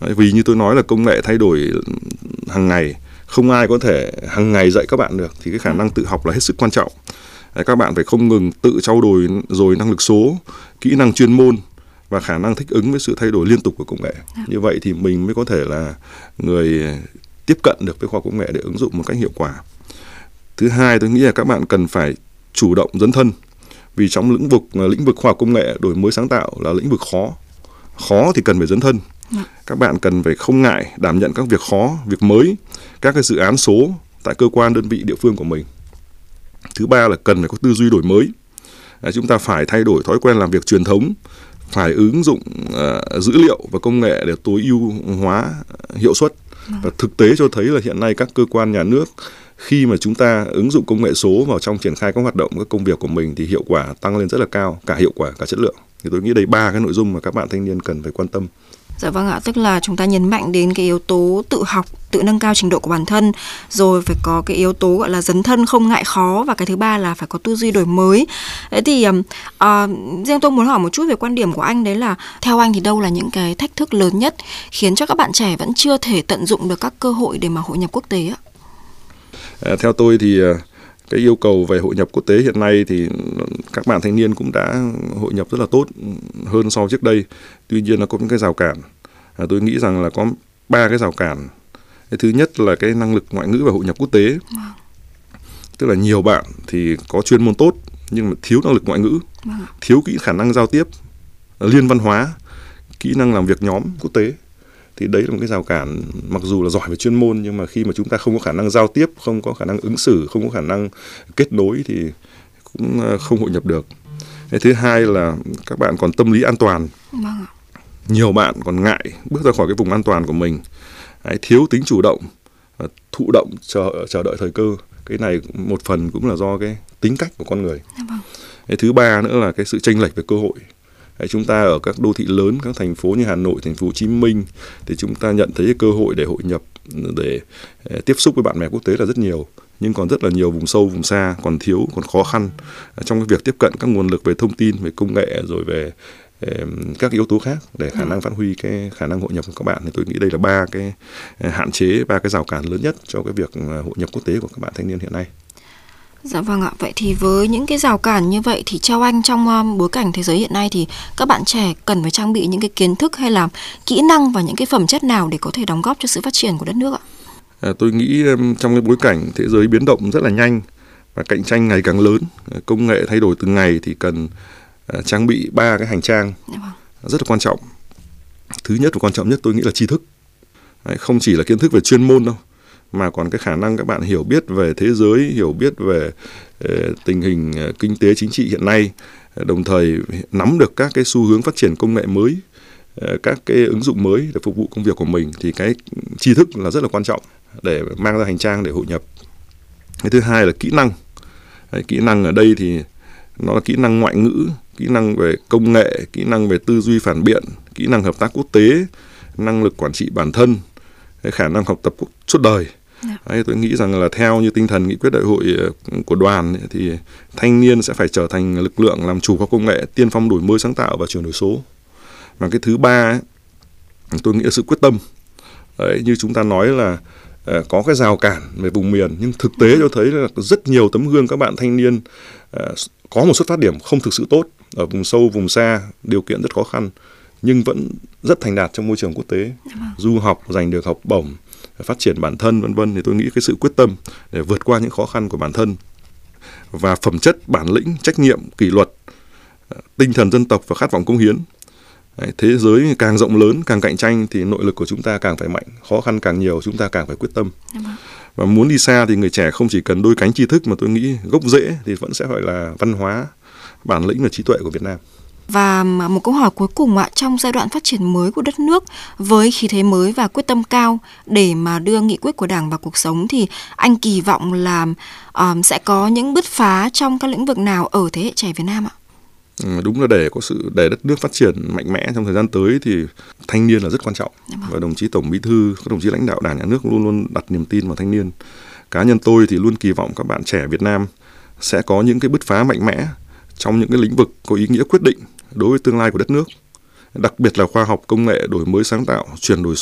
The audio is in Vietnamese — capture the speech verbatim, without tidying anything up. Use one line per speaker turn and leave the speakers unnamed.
Vì như tôi nói là công nghệ thay đổi hàng ngày, không ai có thể hàng ngày dạy các bạn được, thì cái khả năng tự học là hết sức quan trọng. Các bạn phải không ngừng tự trau dồi rồi năng lực số, kỹ năng chuyên môn và khả năng thích ứng với sự thay đổi liên tục của công nghệ. Như vậy thì mình mới có thể là người tiếp cận được với khoa học công nghệ để ứng dụng một cách hiệu quả. Thứ hai, tôi nghĩ là các bạn cần phải chủ động dấn thân. Vì trong lĩnh vực lĩnh vực khoa học công nghệ, đổi mới sáng tạo là lĩnh vực khó. Khó thì cần phải dấn thân. Các bạn cần phải không ngại đảm nhận các việc khó, việc mới, các cái dự án số tại cơ quan đơn vị địa phương của mình. Thứ ba là cần phải có tư duy đổi mới. Chúng ta phải thay đổi thói quen làm việc truyền thống, phải ứng dụng uh, dữ liệu và công nghệ để tối ưu hóa hiệu suất. Và thực tế cho thấy là hiện nay các cơ quan nhà nước, khi mà chúng ta ứng dụng công nghệ số vào trong triển khai các hoạt động, các công việc của mình thì hiệu quả tăng lên rất là cao, cả hiệu quả, cả chất lượng. Thì tôi nghĩ đây ba cái nội dung mà các bạn thanh niên cần phải quan tâm.
Dạ vâng ạ, tức là chúng ta nhấn mạnh đến cái yếu tố tự học, tự nâng cao trình độ của bản thân, rồi phải có cái yếu tố gọi là dấn thân không ngại khó, và cái thứ ba là phải có tư duy đổi mới. Thế thì uh, riêng tôi muốn hỏi một chút về quan điểm của anh, đấy là theo anh thì đâu là những cái thách thức lớn nhất khiến cho các bạn trẻ vẫn chưa thể tận dụng được các cơ hội để mà hội nhập quốc tế ạ?
À, theo tôi thì cái yêu cầu về hội nhập quốc tế hiện nay thì các bạn thanh niên cũng đã hội nhập rất là tốt hơn so với trước đây. Tuy nhiên nó có những cái rào cản. À, tôi nghĩ rằng là có ba cái rào cản. Cái thứ nhất là cái năng lực ngoại ngữ và hội nhập quốc tế. Wow. Tức là nhiều bạn thì có chuyên môn tốt nhưng mà thiếu năng lực ngoại ngữ, wow. thiếu kỹ khả năng giao tiếp, liên văn hóa, kỹ năng làm việc nhóm quốc tế. Thì đấy là một cái rào cản, mặc dù là giỏi về chuyên môn nhưng mà khi mà chúng ta không có khả năng giao tiếp, không có khả năng ứng xử, không có khả năng kết nối thì cũng không hội nhập được. Cái thứ hai là các bạn còn tâm lý an toàn. Vâng. Nhiều bạn còn ngại bước ra khỏi cái vùng an toàn của mình, thiếu tính chủ động, thụ động chờ, chờ đợi thời cơ. Cái này một phần cũng là do cái tính cách của con người. Vâng. Cái thứ ba nữa là cái sự chênh lệch về cơ hội. Chúng ta ở các đô thị lớn, các thành phố như Hà Nội, thành phố Hồ Chí Minh thì chúng ta nhận thấy cơ hội để hội nhập, để tiếp xúc với bạn bè quốc tế là rất nhiều. Nhưng còn rất là nhiều vùng sâu, vùng xa, còn thiếu, còn khó khăn trong cái việc tiếp cận các nguồn lực về thông tin, về công nghệ, rồi về các yếu tố khác để khả năng phát huy cái khả năng hội nhập của các bạn. Thì tôi nghĩ đây là ba cái hạn chế, ba cái rào cản lớn nhất cho cái việc hội nhập quốc tế của các bạn thanh niên hiện nay.
Dạ vâng ạ, vậy thì với những cái rào cản như vậy thì theo anh, trong um, bối cảnh thế giới hiện nay thì các bạn trẻ cần phải trang bị những cái kiến thức hay là kỹ năng và những cái phẩm chất nào để có thể đóng góp cho sự phát triển của đất nước ạ?
À, tôi nghĩ um, trong cái bối cảnh thế giới biến động rất là nhanh và cạnh tranh ngày càng lớn, công nghệ thay đổi từng ngày thì cần uh, trang bị ba cái hành trang dạ vâng. rất là quan trọng. Thứ nhất và quan trọng nhất tôi nghĩ là tri thức. Đấy, không chỉ là kiến thức về chuyên môn đâu, mà còn cái khả năng các bạn hiểu biết về thế giới, hiểu biết về uh, tình hình uh, kinh tế chính trị hiện nay, uh, đồng thời nắm được các cái xu hướng phát triển công nghệ mới, uh, các cái ứng dụng mới để phục vụ công việc của mình, thì cái tri thức là rất là quan trọng để mang ra hành trang để hội nhập. Cái thứ hai là kỹ năng. Đấy, kỹ năng ở đây thì nó là kỹ năng ngoại ngữ, kỹ năng về công nghệ, kỹ năng về tư duy phản biện, kỹ năng hợp tác quốc tế, năng lực quản trị bản thân, cái khả năng học tập suốt đời. Đấy, tôi nghĩ rằng là theo như tinh thần nghị quyết đại hội của đoàn ấy, thì thanh niên sẽ phải trở thành lực lượng làm chủ khoa công nghệ, tiên phong đổi mới sáng tạo và chuyển đổi số. Và cái thứ ba ấy, tôi nghĩ là sự quyết tâm. Đấy, như chúng ta nói là uh, có cái rào cản về vùng miền, nhưng thực tế cho thấy là rất nhiều tấm gương các bạn thanh niên uh, có một xuất phát điểm không thực sự tốt ở vùng sâu, vùng xa, điều kiện rất khó khăn, nhưng vẫn rất thành đạt trong môi trường quốc tế, du học, giành được học bổng, phát triển bản thân vân vân. Thì tôi nghĩ cái sự quyết tâm để vượt qua những khó khăn của bản thân và phẩm chất, bản lĩnh, trách nhiệm, kỷ luật, tinh thần dân tộc và khát vọng cống hiến. Đấy, thế giới càng rộng lớn, càng cạnh tranh thì nội lực của chúng ta càng phải mạnh, khó khăn càng nhiều, chúng ta càng phải quyết tâm. Và muốn đi xa thì người trẻ không chỉ cần đôi cánh tri thức, mà tôi nghĩ gốc rễ thì vẫn sẽ phải là văn hóa, bản lĩnh và trí tuệ của Việt Nam.
Và một câu hỏi cuối cùng ạ, trong giai đoạn phát triển mới của đất nước với khí thế mới và quyết tâm cao để mà đưa nghị quyết của Đảng vào cuộc sống, thì anh kỳ vọng là um, sẽ có những bứt phá trong các lĩnh vực nào ở thế hệ trẻ Việt Nam ạ?
Ừ, đúng là để có sự để đất nước phát triển mạnh mẽ trong thời gian tới thì thanh niên là rất quan trọng. Và đồng chí Tổng Bí thư, các đồng chí lãnh đạo Đảng, Nhà nước luôn luôn đặt niềm tin vào thanh niên. Cá nhân tôi thì luôn kỳ vọng các bạn trẻ Việt Nam sẽ có những cái bứt phá mạnh mẽ trong những cái lĩnh vực có ý nghĩa quyết định đối với tương lai của đất nước, đặc biệt là khoa học công nghệ, đổi mới sáng tạo, chuyển đổi số.